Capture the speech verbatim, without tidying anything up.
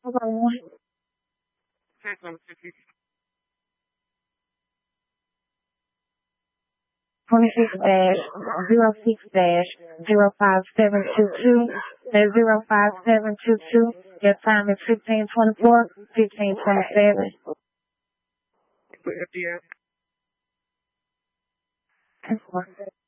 Hold on one. Twenty-six dash zero six dash zero five seven two two. That's zero five seven two two. Your time is fifteen twenty-four, fifteen twenty-seven. F D S. That's one.